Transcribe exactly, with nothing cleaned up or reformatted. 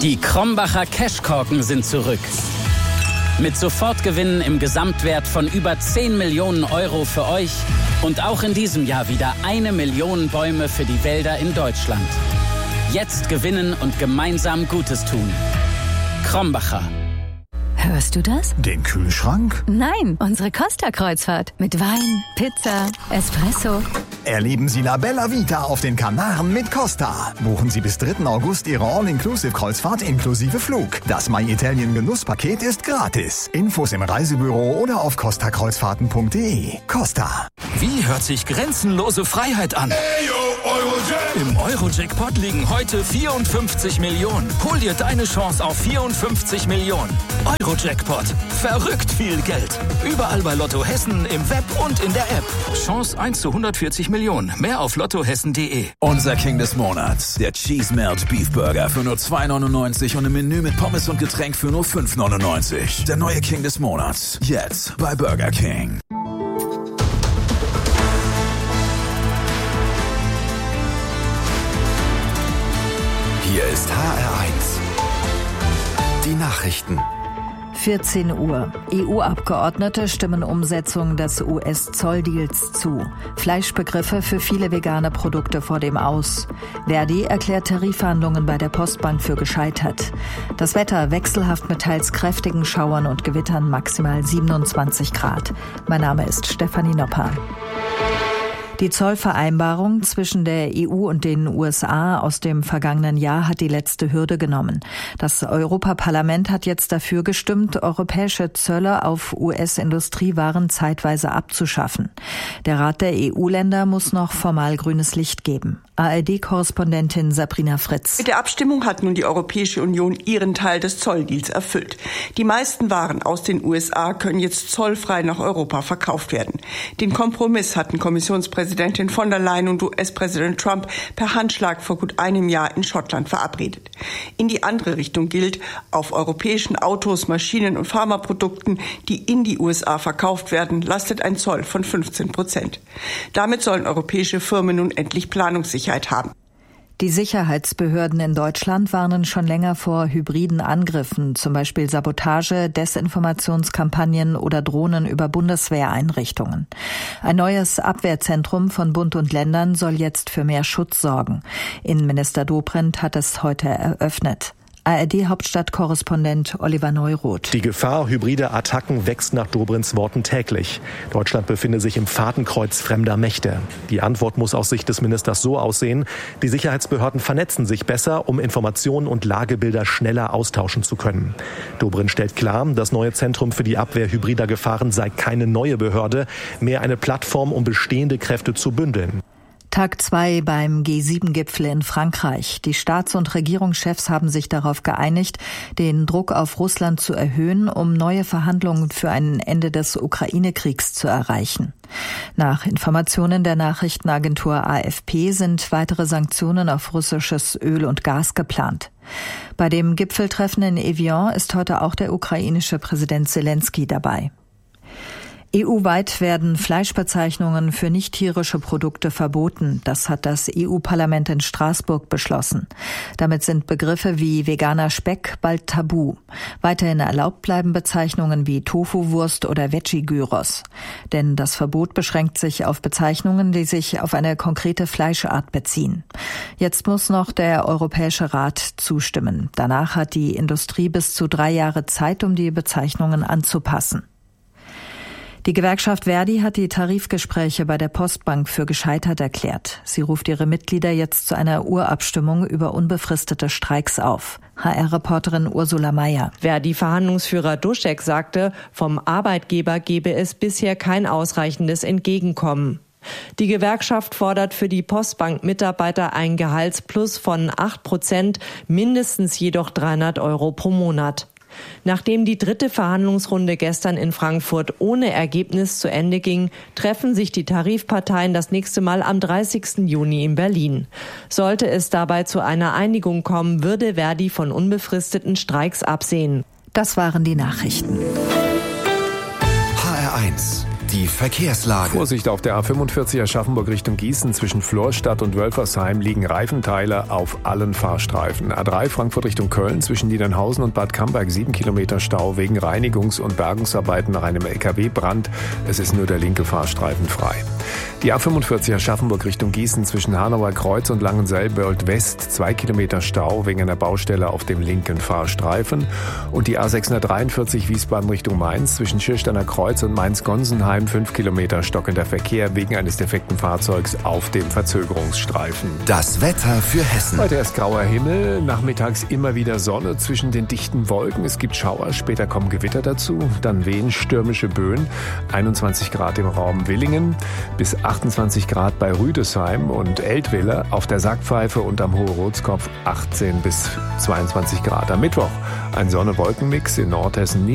Die Krombacher Cashkorken sind zurück. Mit Sofortgewinnen im Gesamtwert von über zehn Millionen Euro für euch und auch in diesem Jahr wieder eine Million Bäume für die Wälder in Deutschland. Jetzt gewinnen und gemeinsam Gutes tun. Krombacher. Hörst du das? Den Kühlschrank? Nein, unsere Costa-Kreuzfahrt. Mit Wein, Pizza, Espresso. Erleben Sie La Bella Vita auf den Kanaren mit Costa. Buchen Sie bis dritten August Ihre All-Inclusive-Kreuzfahrt inklusive Flug. Das My Italien Genusspaket ist gratis. Infos im Reisebüro oder auf costa kreuzfahrten punkt de. Costa. Wie hört sich grenzenlose Freiheit an? Im Euro-Jackpot liegen heute vierundfünfzig Millionen. Hol dir deine Chance auf vierundfünfzig Millionen. Euro-Jackpot. Verrückt viel Geld. Überall bei Lotto Hessen, im Web und in der App. Chance eins zu hundertvierzig Millionen. Mehr auf lottohessen punkt de. Unser King des Monats. Der Cheese Melt Beef Burger für nur zwei neunundneunzig und im Menü mit Pommes und Getränk für nur fünf neunundneunzig. Der neue King des Monats. Jetzt bei Burger King. Hier ist H R eins. Die Nachrichten. vierzehn Uhr. E U-Abgeordnete stimmen Umsetzung des U S-Zolldeals zu. Fleischbegriffe für viele vegane Produkte vor dem Aus. Verdi erklärt Tarifverhandlungen bei der Postbank für gescheitert. Das Wetter wechselhaft mit teils kräftigen Schauern und Gewittern, maximal siebenundzwanzig Grad. Mein Name ist Stefanie Nopper. Die Zollvereinbarung zwischen der E U und den U S A aus dem vergangenen Jahr hat die letzte Hürde genommen. Das Europaparlament hat jetzt dafür gestimmt, europäische Zölle auf U S-Industriewaren zeitweise abzuschaffen. Der Rat der E U-Länder muss noch formal grünes Licht geben. A R D-Korrespondentin Sabrina Fritz. Mit der Abstimmung hat nun die Europäische Union ihren Teil des Zolldeals erfüllt. Die meisten Waren aus den U S A können jetzt zollfrei nach Europa verkauft werden. Den Kompromiss hatten Kommissionspräsidentin von der Leyen und U S-Präsident Trump per Handschlag vor gut einem Jahr in Schottland verabredet. In die andere Richtung gilt, auf europäischen Autos, Maschinen und Pharmaprodukten, die in die U S A verkauft werden, lastet ein Zoll von fünfzehn Prozent. Damit sollen europäische Firmen nun endlich Planungssicherheit haben. Die Sicherheitsbehörden in Deutschland warnen schon länger vor hybriden Angriffen, zum Beispiel Sabotage, Desinformationskampagnen oder Drohnen über Bundeswehreinrichtungen. Ein neues Abwehrzentrum von Bund und Ländern soll jetzt für mehr Schutz sorgen. Innenminister Dobrindt hat es heute eröffnet. A R D-Hauptstadtkorrespondent Oliver Neuroth. Die Gefahr hybrider Attacken wächst nach Dobrindts Worten täglich. Deutschland befinde sich im Fadenkreuz fremder Mächte. Die Antwort muss aus Sicht des Ministers so aussehen: Die Sicherheitsbehörden vernetzen sich besser, um Informationen und Lagebilder schneller austauschen zu können. Dobrindt stellt klar, das neue Zentrum für die Abwehr hybrider Gefahren sei keine neue Behörde, mehr eine Plattform, um bestehende Kräfte zu bündeln. Tag zwei beim G sieben Gipfel in Frankreich. Die Staats- und Regierungschefs haben sich darauf geeinigt, den Druck auf Russland zu erhöhen, um neue Verhandlungen für ein Ende des Ukraine-Kriegs zu erreichen. Nach Informationen der Nachrichtenagentur A F P sind weitere Sanktionen auf russisches Öl und Gas geplant. Bei dem Gipfeltreffen in Evian ist heute auch der ukrainische Präsident Zelensky dabei. E U-weit werden Fleischbezeichnungen für nicht-tierische Produkte verboten. Das hat das E U-Parlament in Straßburg beschlossen. Damit sind Begriffe wie veganer Speck bald tabu. Weiterhin erlaubt bleiben Bezeichnungen wie Tofu-Wurst oder Veggie-Gyros. Denn das Verbot beschränkt sich auf Bezeichnungen, die sich auf eine konkrete Fleischart beziehen. Jetzt muss noch der Europäische Rat zustimmen. Danach hat die Industrie bis zu drei Jahre Zeit, um die Bezeichnungen anzupassen. Die Gewerkschaft Verdi hat die Tarifgespräche bei der Postbank für gescheitert erklärt. Sie ruft ihre Mitglieder jetzt zu einer Urabstimmung über unbefristete Streiks auf. H R-Reporterin Ursula Mayer. Verdi-Verhandlungsführer Duschek sagte, vom Arbeitgeber gebe es bisher kein ausreichendes Entgegenkommen. Die Gewerkschaft fordert für die Postbank-Mitarbeiter ein Gehaltsplus von acht Prozent, mindestens jedoch dreihundert Euro pro Monat. Nachdem die dritte Verhandlungsrunde gestern in Frankfurt ohne Ergebnis zu Ende ging, treffen sich die Tarifparteien das nächste Mal am dreißigsten Juni in Berlin. Sollte es dabei zu einer Einigung kommen, würde Verdi von unbefristeten Streiks absehen. Das waren die Nachrichten. H R eins. die Verkehrslage. Vorsicht auf der A fünfundvierzig Aschaffenburg Richtung Gießen. Zwischen Florstadt und Wölfersheim liegen Reifenteile auf allen Fahrstreifen. A drei Frankfurt Richtung Köln zwischen Niedernhausen und Bad Camberg sieben Kilometer Stau wegen Reinigungs- und Bergungsarbeiten nach einem L K W-Brand. Es ist nur der linke Fahrstreifen frei. Die A fünfundvierzig Aschaffenburg Richtung Gießen zwischen Hanauer Kreuz und Langenselbold West zwei Kilometer Stau wegen einer Baustelle auf dem linken Fahrstreifen. Und die A sechshundertdreiundvierzig Wiesbaden Richtung Mainz zwischen Schirsteiner Kreuz und Mainz-Gonsenheim fünf Kilometer stockender Verkehr wegen eines defekten Fahrzeugs auf dem Verzögerungsstreifen. Das Wetter für Hessen. Heute erst grauer Himmel, nachmittags immer wieder Sonne zwischen den dichten Wolken. Es gibt Schauer, später kommen Gewitter dazu, dann wehen stürmische Böen. einundzwanzig Grad im Raum Willingen, bis achtundzwanzig Grad bei Rüdesheim und Eltville, auf der Sackpfeife und am Hohe-Rotskopf achtzehn bis zweiundzwanzig Grad. Am Mittwoch ein Sonne-Wolken-Mix in Nordhessen.